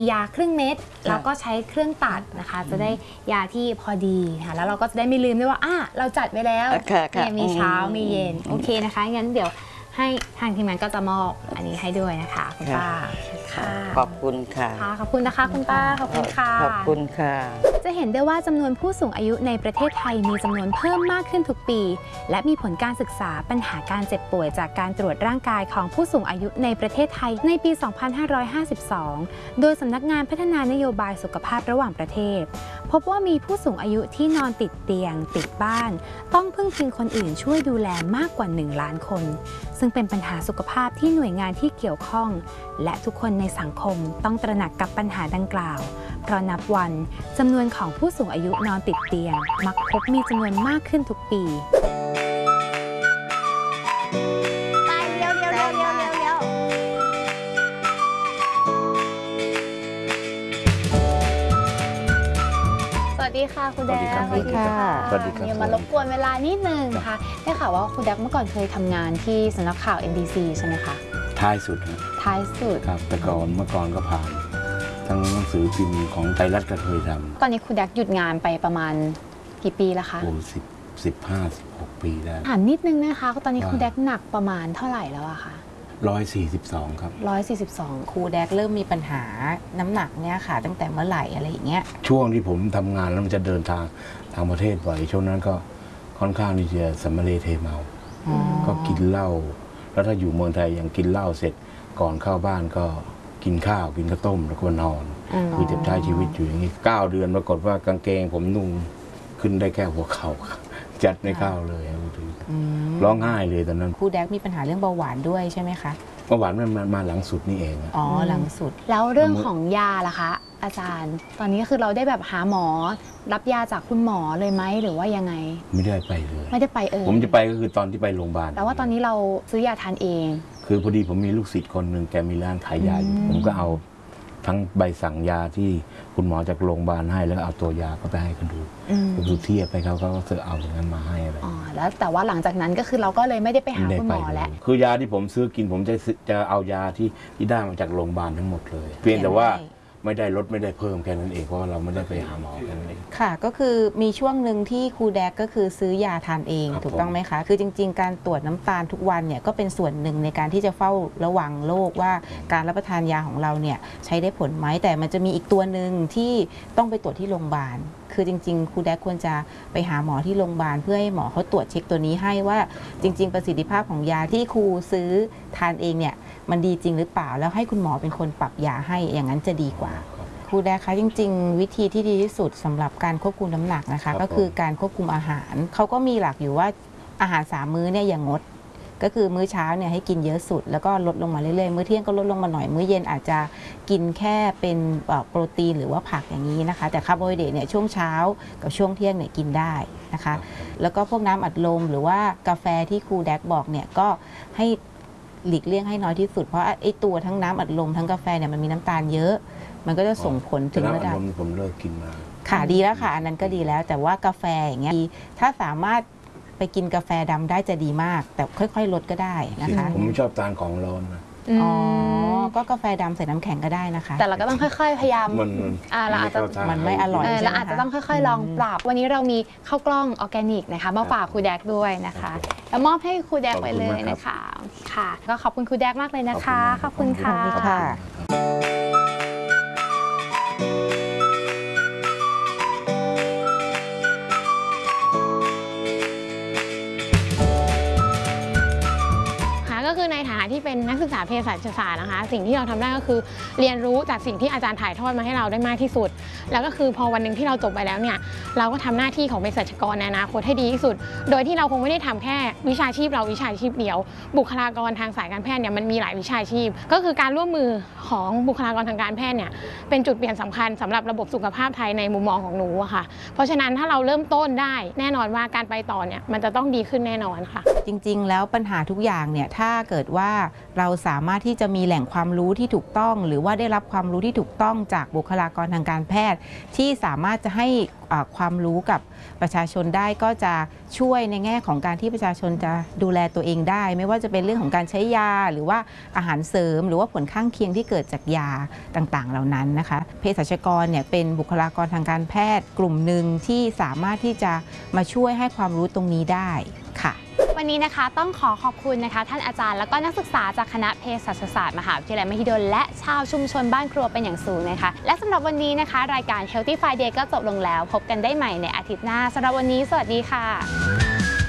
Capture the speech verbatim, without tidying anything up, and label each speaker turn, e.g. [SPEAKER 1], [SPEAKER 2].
[SPEAKER 1] ยาครึ่งเม็ดแล้วก็ใช้เครื่องตัดนะคะจะได้ยาที่พอดีค่ะแล้วเราก็จะได้ไม่ลืมด้วยว่าอ่ะเราจัดไว้แล้วเนี่ยมีเช้ามีเย็นโอเคนะคะงั้นเดี๋ยวให้ทางทีมงานก็จะมอบอันนี้ให้ด้วยนะคะคุณป้าค่ะ
[SPEAKER 2] ขอบคุณค่ะ
[SPEAKER 1] ขอบคุณนะคะคุณป้าขอบคุณค่ะ
[SPEAKER 2] ขอบคุณค่ะ
[SPEAKER 1] จะเห็นได้ว่าจำนวนผู้สูงอายุในประเทศไทยมีจำนวนเพิ่มมากขึ้นทุกปีและมีผลการศึกษาปัญหาการเจ็บป่วยจากการตรวจร่างกายของผู้สูงอายุในประเทศไทยในปี สองพันห้าร้อยห้าสิบสอง โดยสำนักงานพัฒนานโยบายสุขภาพระหว่างประเทศพบว่ามีผู้สูงอายุที่นอนติดเตียงติดบ้านต้องพึ่งพิงคนอื่นช่วยดูแลมากกว่าหนึ่งล้านคนซึ่งเป็นปัญหาสุขภาพที่หน่วยงานที่เกี่ยวข้องและทุกคนในสังคมต้องตระหนักกับปัญหาดังกล่าวเพราะนับวันจำนวนของผู้สูงอายุนอนติดเตียงมักพบมีจำนวนมากขึ้นทุกปี
[SPEAKER 3] ไปเร็วเร็วเร็วเร็วเร็ว
[SPEAKER 1] สวัสดีค่ะคุณแดก
[SPEAKER 2] สวัสดีค่ะ
[SPEAKER 1] สวัสดีค่ะมารบกวนเวลานิดนึงค่ะได้ข่าวว่าคุณแดกเมื่อก่อนเคยทำงานที่สำนักข่าว เอ็น ดี ซี ใช่ไหมคะ
[SPEAKER 4] ท้ายสุดครับ
[SPEAKER 1] ท้ายสุด
[SPEAKER 4] ครับแต่ก่อนเมื่อก่อนก็ผ่านทั้งหนังสือพิมพ์ของไทยรัฐก็เคยท
[SPEAKER 1] ำตอนนี้คุณแดกหยุดงานไปประมาณกี่ปีแล้วคะ
[SPEAKER 4] โอ้สิบสิบห้าสิบหกปีได้
[SPEAKER 1] ถามนิดนึงนะคะตอนนี้คุณแดกหนักประมาณเท่าไหร่แล้วอะคะ
[SPEAKER 4] ร้อยสี่สิบสองครับ
[SPEAKER 1] ร้อยสี่สิบสอง
[SPEAKER 2] ครูแดกเริ่มมีปัญหาน้ำหนักเนี่ยค่ะตั้งแต่เมื่อไหร่อะไรอย่างเงี้ย
[SPEAKER 4] ช่วงที่ผมทำงานแล้วมันจะเดินทางทางประเทศบ่อยช่วงนั้นก็ค่อนข้างที่จะสำเร็จเทเมาก็กินเหล้าแล้วถ้าอยู่เมืองไทยอย่างกินเหล้าเสร็จก่อนเข้าบ้านก็กินข้าวกินข้าวต้มแล้วก็นอนคือจะใช้ชีวิตอยู่อย่างนี้เก้าเดือนปรากฏว่ากางเกงผมนุ่งขึ้นได้แค่หัวเข่าจัดไม่เข้าเลยร้องไห้เลยตอนนั้น
[SPEAKER 2] ครูแดกมีปัญหาเรื่องเบาหวานด้วยใช่ไหมคะ
[SPEAKER 4] เบาหวานมันมาหลังสุดนี่เอง
[SPEAKER 2] อ๋อหลังสุด
[SPEAKER 1] แล้วเรื่องของยาล่ะคะอาจารย์ตอนนี้คือเราได้แบบหาหมอรับยาจากคุณหมอเลยไหมหรือว่ายังไง
[SPEAKER 4] ไม่ได้ไปเลย
[SPEAKER 1] ไม่ได้ไปเออ
[SPEAKER 4] ผมจะไปก็คือตอนที่ไปโรงพยาบาล
[SPEAKER 1] แต่ว่าตอนนี้เราซื้อยาทานเอง
[SPEAKER 4] คือพอดีผมมีลูกศิษย์คนหนึ่งแกมีร้านขายยาอยู่ผมก็เอาทั้งใบสั่งยาที่คุณหมอจากโรงพยาบาลให้แล้วเอาตัวยาก็ไปให้เขาดูดูเทียบไปเขาเขาก็เอาอย่างนั้นมาให้อะไร
[SPEAKER 1] อ๋อแล้วแต่ว่าหลังจากนั้นก็คือเราก็เลยไม่ได้ไปหาคุณหมอแล้ว
[SPEAKER 4] คือยาที่ผมซื้อกินผมจะจะเอายาที่ที่ได้มาจากโรงพยาบาลทั้งหมดเลยเพียงแต่ว่าไม่ได้ลดไม่ได้เพิ่มแค่นั้นเองเพราะว่าเราไม่ได้ไปหาหมอแค่นั้นเอง
[SPEAKER 2] ค่ะก็คือมีช่วงหนึ่งที่ครูแดกก็คือซื้อยาทานเองถูกต้องไหมคะคือจริงๆการตรวจน้ำตาลทุกวันเนี่ยก็เป็นส่วนหนึ่งในการที่จะเฝ้าระวังโรคว่าการรับประทานยาของเราเนี่ยใช้ได้ผลไหมแต่มันจะมีอีกตัวหนึ่งที่ต้องไปตรวจที่โรงพยาบาลคือจริงๆครูแดกควรจะไปหาหมอที่โรงพยาบาลเพื่อให้หมอเขาตรวจเช็คตัวนี้ให้ว่าจริงๆประสิทธิภาพของยาที่ครูซื้อทานเองเนี่ยมันดีจริงหรือเปล่าแล้วให้คุณหมอเป็นคนปรับยาให้อย่างนั้นจะดีกว่าครูแดกคะจริงๆวิธีที่ดีที่สุดสำหรับการควบคุมน้ำหนักนะคะก็คือการควบคุมอาหารเขาก็มีหลักอยู่ว่าอาหารสามมื้อเนี่ยอย่างงดก็คือมื้อเช้าเนี่ยให้กินเยอะสุดแล้วก็ลดลงมาเรื่อยๆมื้อเที่ยงก็ลดลงมาหน่อยมื้อเย็นอาจจะกินแค่เป็นโปรตีนหรือว่าผักอย่างนี้นะคะแต่คาร์โบไฮเดรตเนี่ยช่วงเช้ากับช่วงเที่ยงเนี่ยกินได้นะคะแล้วก็พวกน้ำอัดลมหรือว่ากาแฟที่ครูแดกบอกเนี่ยก็ให้หลีกเลี่ยงให้น้อยที่สุดเพราะไอ้ตัวทั้งน้ำอัดลมทั้งกาแฟเนี่ยมันมีน้ำตาลเยอะมันก็จะส่งผลถึงระดับ
[SPEAKER 4] ผมเลิกกินมา
[SPEAKER 2] ค่ะดีแล้วค่ะอันนั้นก็ดีแล้วแต่ว่ากาแฟอย่างเงี้ยถ้าสามารถไปกินกาแฟดำได้จะดีมากแต่ค่อยๆลดก็ได้นะคะ
[SPEAKER 4] ผมไม่ชอบทานของร้อนนะ
[SPEAKER 2] อ๋อก็กาแฟดำใส่น้ำแข็งก็ได้นะคะ
[SPEAKER 1] แต่เราก็ต้องค่อยๆพยายาม
[SPEAKER 4] อ่า
[SPEAKER 1] เราอาจจะ
[SPEAKER 2] มันไม่อร่อย
[SPEAKER 1] เราอาจจะต้องค่อยๆลองปรับวันนี้เรามีข้าวกล้องออร์แกนิกนะคะมาฝากครูแดกด้วยนะคะแล้วมอบให้ครูแดกไปเลยนะคะค่ะก็ขอบคุณครูแดกมากเลยนะคะขอบคุณค่ะ
[SPEAKER 3] ก็คือในฐานะที่เป็นนักศึกษาเภสัชศาสตร์นะคะสิ่งที่เราทำได้ก็คือเรียนรู้จากสิ่งที่อาจารย์ถ่ายทอดมาให้เราได้มากที่สุดแล้วก็คือพอวันหนึ่งที่เราจบไปแล้วเนี่ยเราก็ทำหน้าที่ของเภสัชกรในอนาคตให้ดีที่สุดโดยที่เราคงไม่ได้ทำแค่วิชาชีพเราวิชาชีพเดียวบุคลากรทางสายการแพทย์เนี่ยมันมีหลายวิชาชีพก็คือการร่วมมือของบุคลากรทางการแพทย์เนี่ยเป็นจุดเปลี่ยนสำคัญสำหรับระบบสุขภาพไทยในมุมมองของหนูอะค่ะเพราะฉะนั้นถ้าเราเริ่มต้นได้แน่นอนว่าการไปต่อเนี่ยมันจะต้องดีขึ้นแน่นอนค่ะ
[SPEAKER 2] จริงๆแล้วปัญหาทุกอย่างเนี่ยถ้าเกิดว่าเราสาามารถที่จะมีแหล่งความรู้ที่ถูกต้องหรือว่าได้รับความรู้ที่ถูกต้องจากบุคลากรทางการแพทย์ที่สามารถจะให้ความรู้กับประชาชนได้ก็จะช่วยในแง่ของการที่ประชาชนจะดูแลตัวเองได้ไม่ว่าจะเป็นเรื่องของการใช้ยาหรือว่าอาหารเสริมหรือว่าผลข้างเคียงที่เกิดจากยาต่างๆเหล่านั้นนะคะเภสัชกรเนี่ยเป็นบุคลากรทางการแพทย์กลุ่มหนึ่งที่สามารถที่จะมาช่วยให้ความรู้ตรงนี้ได้ค่ะ
[SPEAKER 1] วันนี้นะคะต้องขอขอบคุณนะคะท่านอาจารย์แล้วก็นักศึกษาจากคณะเภสัชศาสตร์มหาวิทยาลัยมหิดลและชาวชุมชนบ้านครัวเป็นอย่างสูงนะคะและสำหรับวันนี้นะคะรายการ Healthy Friday ก็จบลงแล้วพบกันได้ใหม่ในอาทิตย์หน้าสำหรับวันนี้สวัสดีค่ะ